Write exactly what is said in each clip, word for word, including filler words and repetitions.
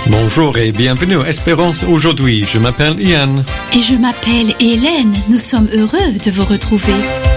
Bonjour et bienvenue à Espérance aujourd'hui. Je m'appelle Ian. Et je m'appelle Hélène. Nous sommes heureux de vous retrouver.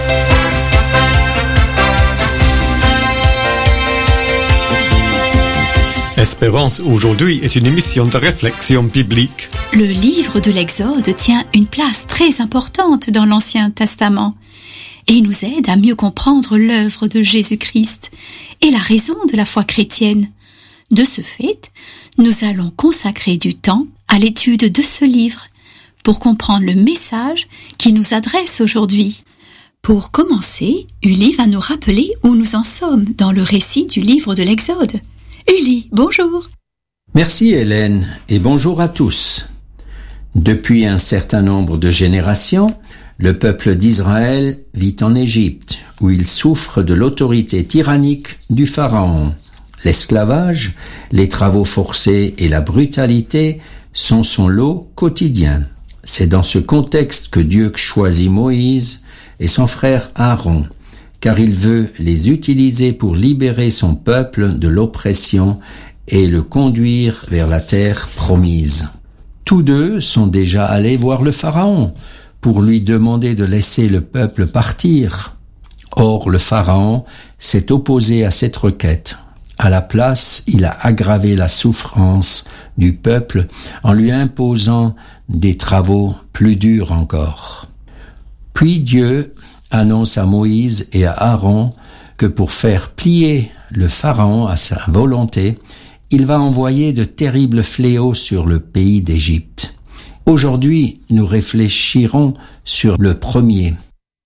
Espérance aujourd'hui est une émission de réflexion biblique. Le livre de l'Exode tient une place très importante dans l'Ancien Testament et nous aide à mieux comprendre l'œuvre de Jésus-Christ et la raison de la foi chrétienne. De ce fait, nous allons consacrer du temps à l'étude de ce livre pour comprendre le message qu'il nous adresse aujourd'hui. Pour commencer, Uli va nous rappeler où nous en sommes dans le récit du livre de l'Exode. Uli, bonjour. Merci Hélène et bonjour à tous. Depuis un certain nombre de générations, le peuple d'Israël vit en Égypte, où il souffre de l'autorité tyrannique du pharaon. L'esclavage, les travaux forcés et la brutalité sont son lot quotidien. C'est dans ce contexte que Dieu choisit Moïse et son frère Aaron, car il veut les utiliser pour libérer son peuple de l'oppression et le conduire vers la terre promise. Tous deux sont déjà allés voir le pharaon pour lui demander de laisser le peuple partir. Or, le pharaon s'est opposé à cette requête. À la place, il a aggravé la souffrance du peuple en lui imposant des travaux plus durs encore. Puis Dieu annonce à Moïse et à Aaron que pour faire plier le pharaon à sa volonté, il va envoyer de terribles fléaux sur le pays d'Égypte. Aujourd'hui, nous réfléchirons sur le premier.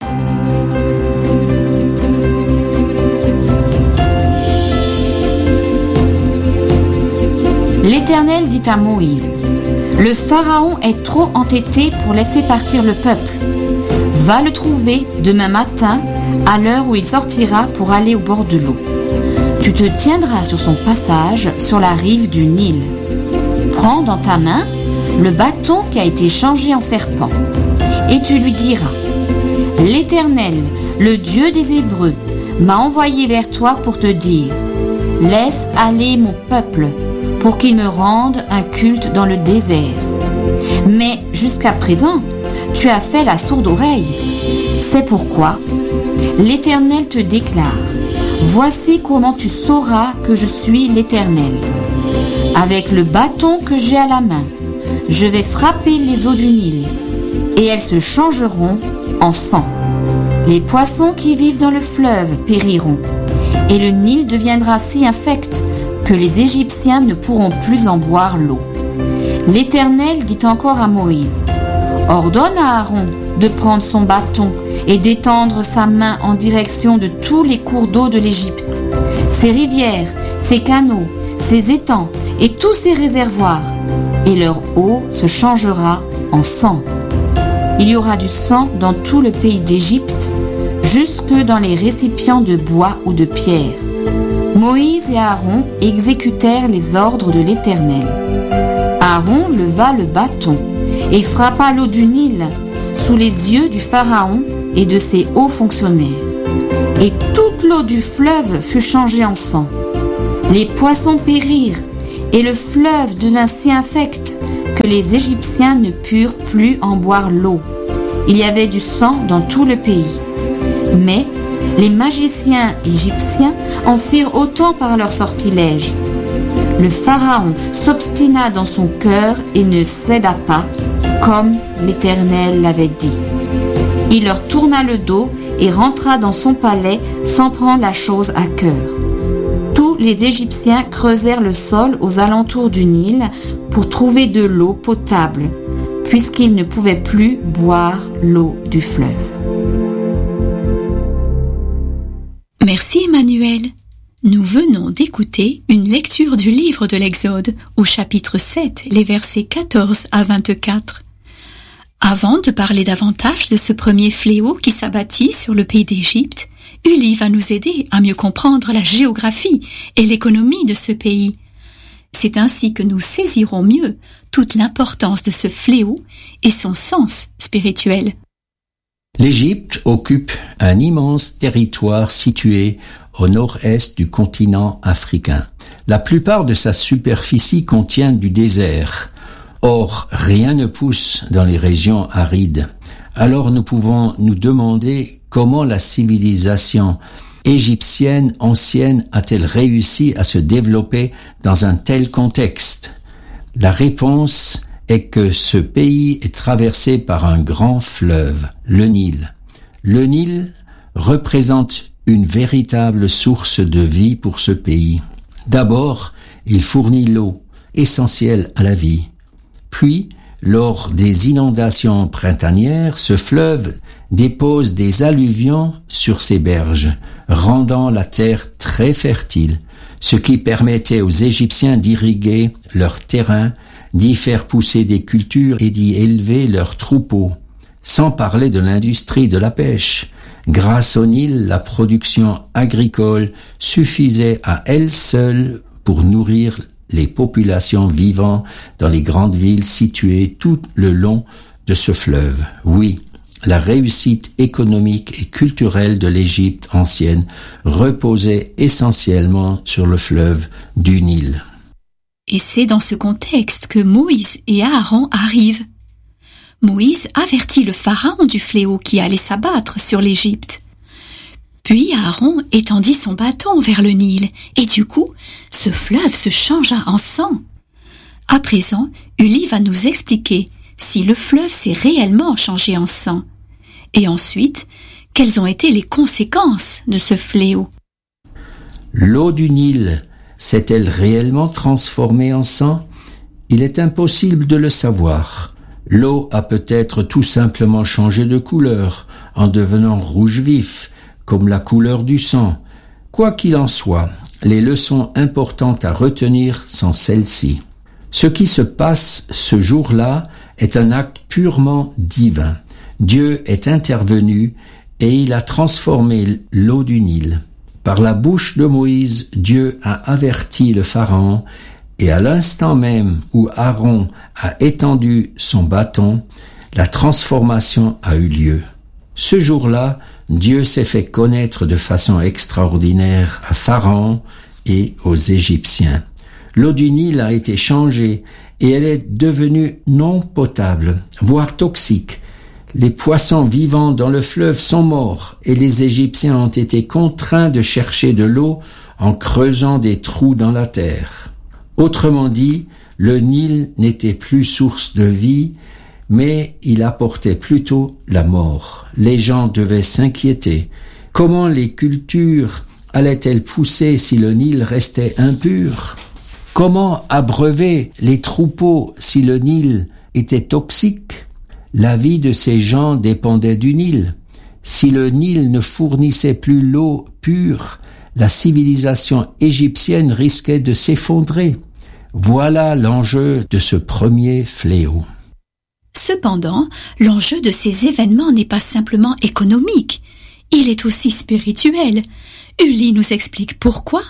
L'Éternel dit à Moïse, « Le Pharaon est trop entêté pour laisser partir le peuple. Va le trouver demain matin à l'heure où il sortira pour aller au bord de l'eau. Tu te tiendras sur son passage sur la rive du Nil. Prends dans ta main le bâton qui a été changé en serpent et tu lui diras, « L'Éternel, le Dieu des Hébreux, m'a envoyé vers toi pour te dire, « Laisse aller mon peuple, pour qu'il me rende un culte dans le désert. Mais jusqu'à présent, tu as fait la sourde oreille. C'est pourquoi l'Éternel te déclare, voici comment tu sauras que je suis l'Éternel. Avec le bâton que j'ai à la main, je vais frapper les eaux du Nil, et elles se changeront en sang. Les poissons qui vivent dans le fleuve périront, et le Nil deviendra si infect que les Égyptiens ne pourront plus en boire l'eau. L'Éternel dit encore à Moïse, « Ordonne à Aaron de prendre son bâton et d'étendre sa main en direction de tous les cours d'eau de l'Égypte, ses rivières, ses canaux, ses étangs et tous ses réservoirs, et leur eau se changera en sang. Il y aura du sang dans tout le pays d'Égypte, jusque dans les récipients de bois ou de pierre. » Moïse et Aaron exécutèrent les ordres de l'Éternel. Aaron leva le bâton et frappa l'eau du Nil sous les yeux du Pharaon et de ses hauts fonctionnaires. Et toute l'eau du fleuve fut changée en sang. Les poissons périrent et le fleuve devint si infect que les Égyptiens ne purent plus en boire l'eau. Il y avait du sang dans tout le pays. Mais les magiciens égyptiens en firent autant par leur sortilège. Le Pharaon s'obstina dans son cœur et ne céda pas, comme l'Éternel l'avait dit. Il leur tourna le dos et rentra dans son palais sans prendre la chose à cœur. Tous les Égyptiens creusèrent le sol aux alentours du Nil pour trouver de l'eau potable, puisqu'ils ne pouvaient plus boire l'eau du fleuve. Merci Emmanuel. Nous venons d'écouter une lecture du livre de l'Exode au chapitre sept, les versets quatorze à vingt-quatre. Avant de parler davantage de ce premier fléau qui s'abattit sur le pays d'Égypte, Uli va nous aider à mieux comprendre la géographie et l'économie de ce pays. C'est ainsi que nous saisirons mieux toute l'importance de ce fléau et son sens spirituel. L'Égypte occupe un immense territoire situé au nord-est du continent africain. La plupart de sa superficie contient du désert. Or, rien ne pousse dans les régions arides. Alors nous pouvons nous demander comment la civilisation égyptienne ancienne a-t-elle réussi à se développer dans un tel contexte? La réponse est que ce pays est traversé par un grand fleuve, le Nil. Le Nil représente une véritable source de vie pour ce pays. D'abord, il fournit l'eau, essentielle à la vie. Puis, lors des inondations printanières, ce fleuve dépose des alluvions sur ses berges, rendant la terre très fertile, ce qui permettait aux Égyptiens d'irriguer leurs terrains, d'y faire pousser des cultures et d'y élever leurs troupeaux. Sans parler de l'industrie de la pêche. Grâce au Nil, la production agricole suffisait à elle seule pour nourrir les populations vivant dans les grandes villes situées tout le long de ce fleuve. Oui, la réussite économique et culturelle de l'Égypte ancienne reposait essentiellement sur le fleuve du Nil. Et c'est dans ce contexte que Moïse et Aaron arrivent. Moïse avertit le pharaon du fléau qui allait s'abattre sur l'Égypte. Puis Aaron étendit son bâton vers le Nil, et du coup, ce fleuve se changea en sang. À présent, Uli va nous expliquer si le fleuve s'est réellement changé en sang. Et ensuite, quelles ont été les conséquences de ce fléau? L'eau du Nil s'est-elle réellement transformée en sang? Il est impossible de le savoir. L'eau a peut-être tout simplement changé de couleur, en devenant rouge vif, comme la couleur du sang. Quoi qu'il en soit, les leçons importantes à retenir sont celles-ci. Ce qui se passe ce jour-là est un acte purement divin. Dieu est intervenu et il a transformé l'eau du Nil. Par la bouche de Moïse, Dieu a averti le pharaon et à l'instant même où Aaron a étendu son bâton, la transformation a eu lieu. Ce jour-là, Dieu s'est fait connaître de façon extraordinaire à Pharaon et aux Égyptiens. L'eau du Nil a été changée et elle est devenue non potable, voire toxique. Les poissons vivants dans le fleuve sont morts et les Égyptiens ont été contraints de chercher de l'eau en creusant des trous dans la terre. Autrement dit, le Nil n'était plus source de vie, mais il apportait plutôt la mort. Les gens devaient s'inquiéter. Comment les cultures allaient-elles pousser si le Nil restait impur? Comment abreuver les troupeaux si le Nil était toxique? La vie de ces gens dépendait du Nil. Si le Nil ne fournissait plus l'eau pure, la civilisation égyptienne risquait de s'effondrer. Voilà l'enjeu de ce premier fléau. Cependant, l'enjeu de ces événements n'est pas simplement économique, il est aussi spirituel. Uli nous explique pourquoi.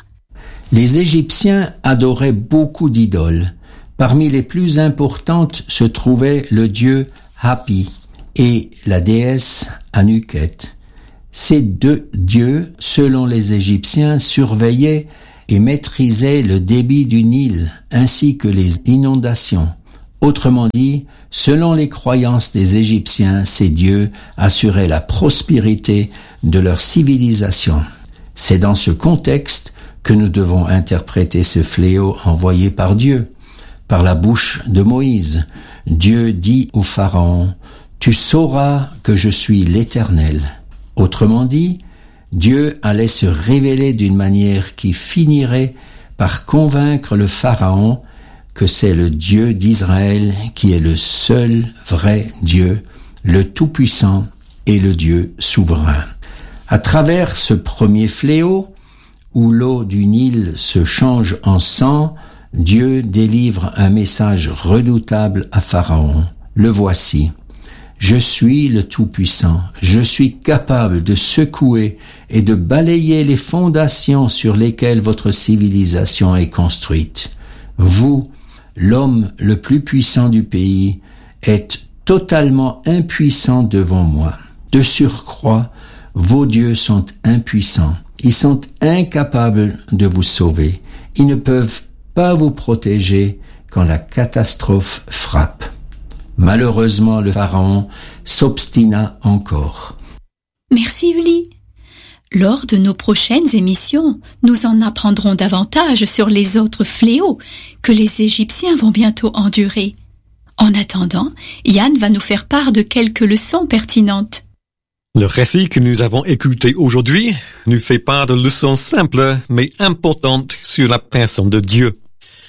Les Égyptiens adoraient beaucoup d'idoles. Parmi les plus importantes se trouvait le dieu Hapi et la déesse Anuket. Ces deux dieux, selon les Égyptiens, surveillaient et maîtrisaient le débit du Nil ainsi que les inondations. Autrement dit, selon les croyances des Égyptiens, ces dieux assuraient la prospérité de leur civilisation. C'est dans ce contexte que nous devons interpréter ce fléau envoyé par Dieu. Par la bouche de Moïse, Dieu dit au Pharaon, « Tu sauras que je suis l'Éternel ». Autrement dit, Dieu allait se révéler d'une manière qui finirait par convaincre le Pharaon que c'est le Dieu d'Israël qui est le seul vrai Dieu, le Tout-Puissant et le Dieu souverain. À travers ce premier fléau, où l'eau du Nil se change en sang, Dieu délivre un message redoutable à Pharaon. Le voici. Je suis le Tout-Puissant. Je suis capable de secouer et de balayer les fondations sur lesquelles votre civilisation est construite. Vous, l'homme le plus puissant du pays, êtes totalement impuissant devant moi. De surcroît, vos dieux sont impuissants. Ils sont incapables de vous sauver. Ils ne peuvent pas vous protéger quand la catastrophe frappe. Malheureusement, le pharaon s'obstina encore. Merci Uli. Lors de nos prochaines émissions, nous en apprendrons davantage sur les autres fléaux que les Égyptiens vont bientôt endurer. En attendant, Yann va nous faire part de quelques leçons pertinentes. Le récit que nous avons écouté aujourd'hui nous fait part de leçons simples mais importantes sur la personne de Dieu.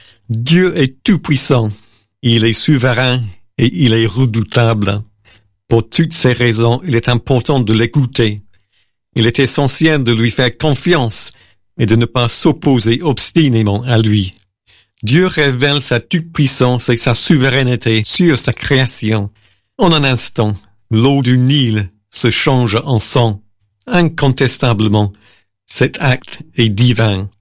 Dieu est tout-puissant, il est souverain et il est redoutable. Pour toutes ces raisons, il est important de l'écouter. Il est essentiel de lui faire confiance et de ne pas s'opposer obstinément à lui. Dieu révèle sa toute-puissance et sa souveraineté sur sa création. En un instant, l'eau du Nil se change en sang. Incontestablement, cet acte est divin.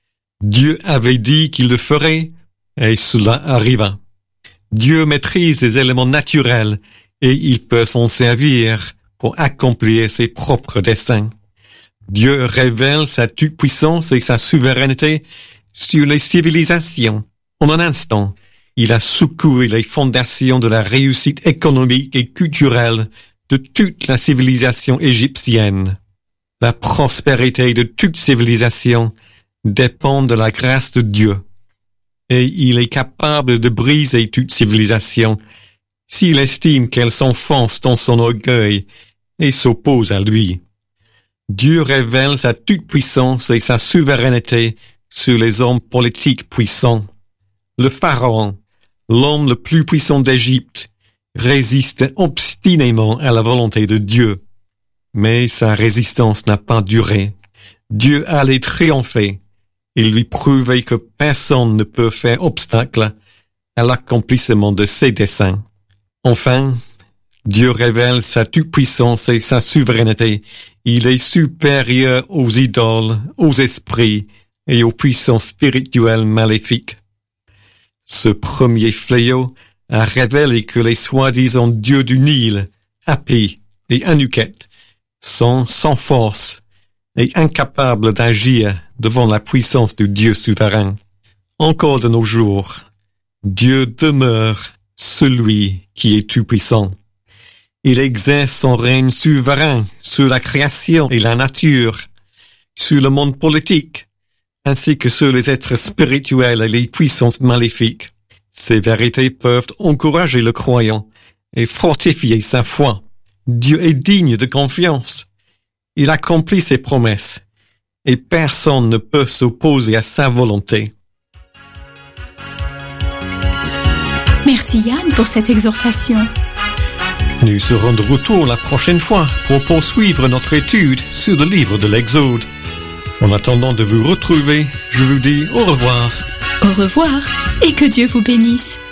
Dieu avait dit qu'il le ferait, et cela arriva. Dieu maîtrise les éléments naturels, et il peut s'en servir pour accomplir ses propres desseins. Dieu révèle sa toute-puissance et sa souveraineté sur les civilisations. En un instant, il a secoué les fondations de la réussite économique et culturelle de toute la civilisation égyptienne. La prospérité de toute civilisation dépend de la grâce de Dieu, et il est capable de briser toute civilisation s'il estime qu'elle s'enfonce dans son orgueil et s'oppose à lui. Dieu révèle sa toute-puissance et sa souveraineté sur les hommes politiques puissants. Le pharaon, l'homme le plus puissant d'Égypte, résiste obstinément à la volonté de Dieu. Mais sa résistance n'a pas duré. Dieu allait triompher et lui prouver que personne ne peut faire obstacle à l'accomplissement de ses desseins. Enfin, Dieu révèle sa toute-puissance et sa souveraineté. Il est supérieur aux idoles, aux esprits et aux puissances spirituelles maléfiques. Ce premier fléau a révélé que les soi-disant dieux du Nil, Hapi et Anuket, sont sans force et incapables d'agir devant la puissance du Dieu souverain. Encore de nos jours, Dieu demeure celui qui est tout-puissant. Il exerce son règne souverain sur la création et la nature, sur le monde politique, ainsi que sur les êtres spirituels et les puissances maléfiques. Ces vérités peuvent encourager le croyant et fortifier sa foi. Dieu est digne de confiance. Il accomplit ses promesses et personne ne peut s'opposer à sa volonté. Merci Yann pour cette exhortation. Nous serons de retour la prochaine fois pour poursuivre notre étude sur le livre de l'Exode. En attendant de vous retrouver, je vous dis au revoir. Au revoir et que Dieu vous bénisse.